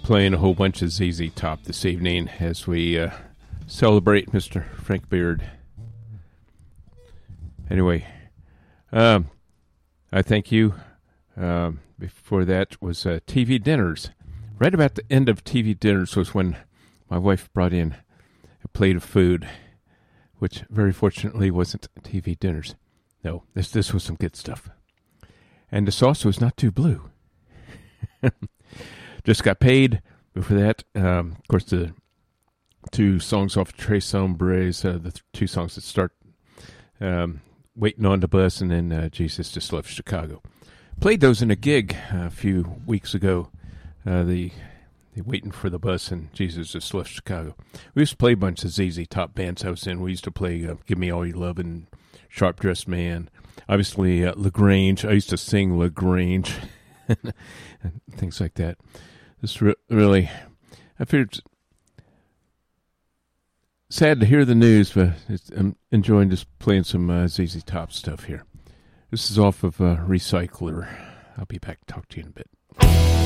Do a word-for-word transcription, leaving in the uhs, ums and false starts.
playing a whole bunch of Z Z Top this evening as we uh, celebrate Mister Frank Beard. Anyway, um, I thank you. Um, before that was uh, T V dinners. Right about the end of T V dinners was when my wife brought in a plate of food, which very fortunately wasn't T V dinners. No, this this was some good stuff. And the sauce was not too blue. Just got paid. Before that, um, of course, the two songs off Tres Hombres, uh, the th- two songs that start um, Waiting on the Bus and then uh, Jesus Just Loves Chicago. Played those in a gig uh, a few weeks ago. Uh, the, the Waiting for the Bus and Jesus Just Loves Chicago. We used to play a bunch of Z Z Top bands I was in. We used to play uh, Give Me All Your Love and Sharp Dressed Man. Obviously, uh, LaGrange. I used to sing LaGrange. and things like that. It's re- really, I figured it's sad to hear the news, but it's, I'm enjoying just playing some uh, Z Z Top stuff here. This is off of uh, Recycler. I'll be back to talk to you in a bit.